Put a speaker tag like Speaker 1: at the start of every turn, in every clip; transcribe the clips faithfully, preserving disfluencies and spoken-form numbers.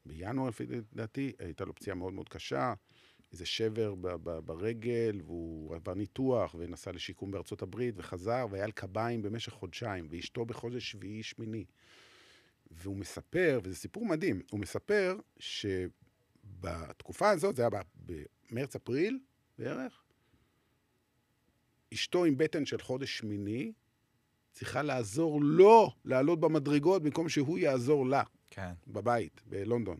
Speaker 1: בינואר, לפי דעתי, הייתה לו פציעה מאוד מאוד קשה, איזה שבר ב- ב- ברגל, והוא עבר ניתוח, ונסע לשיקום בארצות הברית, וחזר, והיה על קביים במשך חודשיים, ואשתו בחודש שביעי שמיני. והוא מספר, וזה סיפור מדהים, הוא מספר שבתקופה הזאת, זה היה במרץ-אפריל בערך, אשתו עם בטן של חודש שמיני, צריכה לעזור לו לעלות במדרגות, במקום שהוא יעזור לה,
Speaker 2: כן.
Speaker 1: בבית, בלונדון.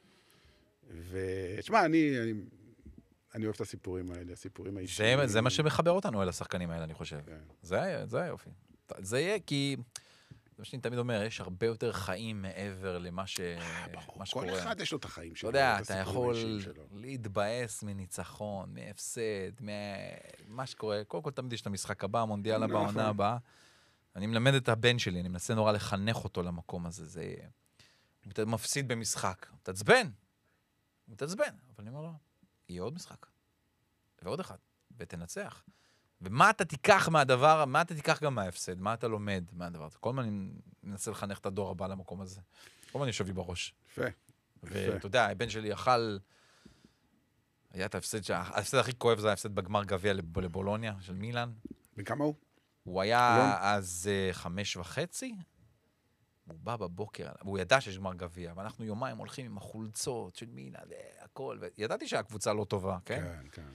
Speaker 1: ותשמע, אני, אני, אני אוהב את הסיפורים האלה, הסיפורים האישיים.
Speaker 2: זה, זה מה שמחבר אותנו אל השחקנים האלה, אני חושב.
Speaker 1: כן.
Speaker 2: זה, זה היופי. זה יהיה כי, זה מה שאני תמיד אומר, יש הרבה יותר חיים מעבר למה ש...
Speaker 1: ברור,
Speaker 2: מה
Speaker 1: כל
Speaker 2: שקורה.
Speaker 1: אחד יש לו את החיים
Speaker 2: אתה
Speaker 1: שלו.
Speaker 2: יודע,
Speaker 1: את
Speaker 2: אתה
Speaker 1: הסיפורים
Speaker 2: יכול
Speaker 1: האישיים שלו.
Speaker 2: להתבאס מניצחון, מהפסד, מה שקורה. קודם כל תמיד יש את המשחק הבא, המונדיאל הבא,
Speaker 1: נכון.
Speaker 2: העונה הבאה. אני מלמד את הבן שלי, אני מנסה נורא לחנך אותו למקום הזה. זה... הוא מפסיד במשחק. הוא תעצבן. הוא תעצבן. אבל אני אומר לו, יהיה עוד משחק. ועוד אחד. ותנצח. ומה אתה תיקח מהדבר, מה אתה תיקח גם מההפסד? מה אתה לומד מהדבר הזה? כל הזמן אני מנסה לחנך את הדור הבא למקום הזה. כל הזמן יושב לי בראש.
Speaker 1: יפה.
Speaker 2: ואתה יודע, הבן שלי אכל... היה את ההפסד, ההפסד הכי כואב זה ההפסד בגמר גביע לבולוניה של מילאן.
Speaker 1: וכמה הוא?
Speaker 2: הוא היה אז חמש וחצי. הוא בא בבוקר, הוא ידע שיש גמר גביע, ואנחנו יומיים הולכים עם החולצות של מילאן, הכל. וידעתי שהקבוצה לא טובה, כן?
Speaker 1: כן, כן.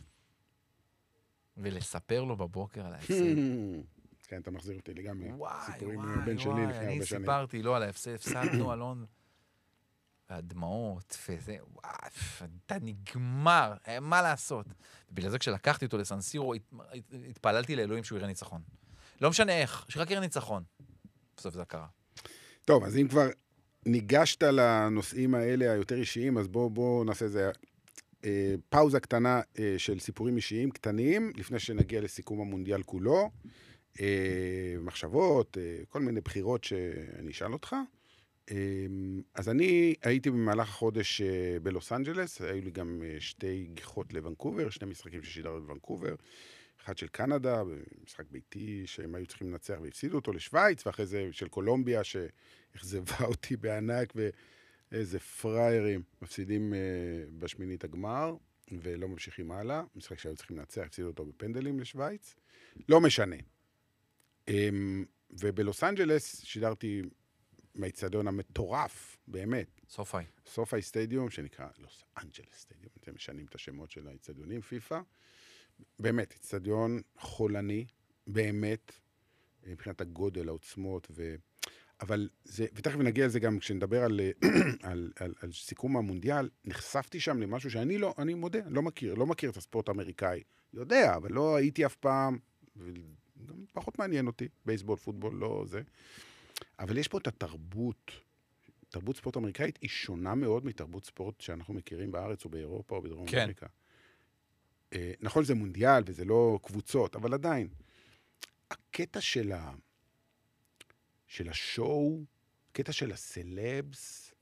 Speaker 2: ולספר לו בבוקר על ההפסד.
Speaker 1: כן, אתה מחזיר אותי לגמרי.
Speaker 2: וואי,
Speaker 1: סיפורים
Speaker 2: וואי,
Speaker 1: מהבן שלי
Speaker 2: וואי,
Speaker 1: לפני הרבה
Speaker 2: אני
Speaker 1: שנים.
Speaker 2: סיפרתי לו על ההפסד, הפסדנו אלון, והדמעות, וזה, וואי, אתה נגמר, מה לעשות? ובגלל זה כשלקחתי אותו לסנסירו, התפללתי לאלוהים שהוא יראה ניצחון. לא משנה איך, שרק יראה ניצחון. בסוף זה קרה.
Speaker 1: טוב, אז אם כבר ניגשת לנושאים האלה היותר אישיים, אז בואו בוא נעשה איזה אה, פאוזה קטנה אה, של סיפורים אישיים קטנים, לפני שנגיע לסיכום המונדיאל כולו. אה, מחשבות, אה, כל מיני בחירות שאני אשאל אותך. אה, אז אני הייתי במהלך החודש אה, בלוס אנג'לס, היו לי גם אה, שתי גיחות לוונקובר, שני משחקים ששידרנו בוונקובר, אחד של קנדה, משחק ביתי שהם היו צריכים לנצח והפסידו אותו לשוויץ, ואחרי זה של קולומביה שהחזבה אותי בענק, ואיזה פריירים מפסידים uh, בשמינית הגמר, ולא ממשיכים הלאה. משחק שהיו צריכים לנצח, הפסידו אותו בפנדלים לשוויץ. לא משנה. Um, ובלוס אנג'לס שידרתי מהאצטדיון המטורף, באמת.
Speaker 2: סופאי.
Speaker 1: סופאי סטדיום, שנקרא לוס אנג'לס סטדיום. אתם משנים את השמות של האצטדיונים, פיפה. באמת, אצטדיון חולני, באמת, מבחינת הגודל, העוצמות, ו... אבל זה, ותכף נגיע לזה גם כשנדבר על, על, על, על סיכום המונדיאל, נחשפתי שם למשהו שאני לא, אני מודה, לא מכיר, לא מכיר את הספורט האמריקאי. יודע, אבל לא הייתי אף פעם, וגם פחות מעניין אותי, בייסבול, פוטבול, לא זה. אבל יש פה את התרבות, תרבות ספורט אמריקאית היא שונה מאוד מתרבות ספורט שאנחנו מכירים בארץ או באירופה או בדרום
Speaker 2: כן.
Speaker 1: אמריקה. נכון, זה מונדיאל וזה לא קבוצות, אבל עדיין, הקטע של, ה... של השואו, הקטע של הסלבס,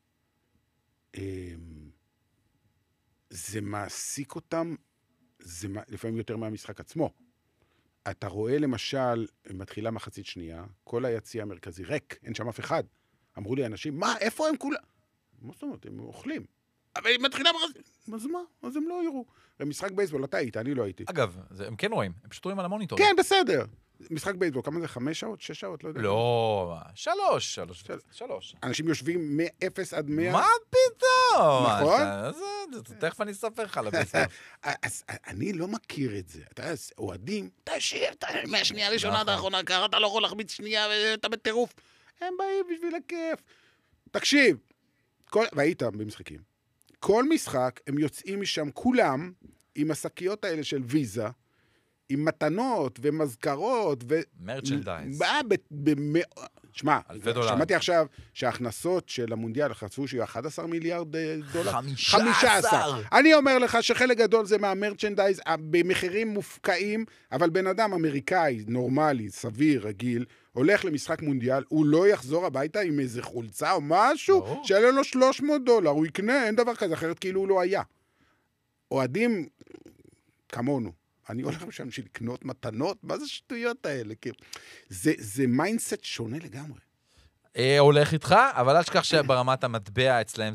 Speaker 1: זה מעסיק אותם, זה לפעמים יותר מהמשחק עצמו. אתה רואה למשל, מתחילה מחצית שנייה, כל היציע המרכזי ריק, אין שם אף אחד. אמרו לי אנשים, מה, איפה הם כולם? מה זאת אומרת, הם אוכלים. אבל היא מתחילה מחצית, אז מה? אז הם לא יראו. במשחק בייסבול, אתה היית, אני לא הייתי.
Speaker 2: אגב, זה, הם כן רואים, הם פשוט רואים על המוניטור.
Speaker 1: כן, בסדר. משחק בייסבול, כמה זה? חמש שעות? שש שעות? לא יודע.
Speaker 2: לא, שלוש, שלוש, שלוש.
Speaker 1: אנשים יושבים מ-אפס עד מאה.
Speaker 2: מה פתאום?
Speaker 1: נכון?
Speaker 2: תכף אני אספר לך על הבייסבול.
Speaker 1: אז אני לא מכיר את זה. אתה יודע, אוהדים, תשאיר, מהשנייה הראשונה עד האחרונה, ככה אתה לא יכול להחמיץ שנייה, ואתה בטירוף. הם באים בשביל הכיף. תקשיב, והיית במשחקים. כל משחק, הם יוצאים משם כולם עם השקיות האלה של ויזה, עם מתנות ומזכרות ו...
Speaker 2: מרצ'נדייז.
Speaker 1: שמע, שמעתי עכשיו שההכנסות של המונדיאל חשפו שיהיו אחד עשר מיליארד דולר.
Speaker 2: חמישה עשר.
Speaker 1: אני אומר לך שחלק גדול זה מהמרצ'נדייז במחירים מופקעים, אבל בן אדם אמריקאי, נורמלי, סביר, רגיל, הולך למשחק מונדיאל, הוא לא יחזור הביתה עם איזה חולצה או משהו, שיעלה לו שלוש מאות דולר, הוא יקנה, אין דבר כזה, אחרת כאילו הוא לא היה. אוהדים כמונו. אני הולך משם בשביל לקנות מתנות, מה זה שטויות האלה? זה, זה מיינדסט שונה לגמרי.
Speaker 2: הולך איתך, אבל אל תשכח שברמת המטבע אצלהם